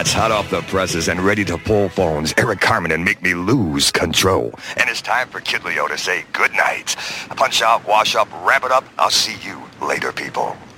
That's hot off the presses and ready to pull phones. Eric Carmen and make me lose control. And it's time for Kid Leo to say goodnight. Punch out, wash up, wrap it up. I'll see you later, people.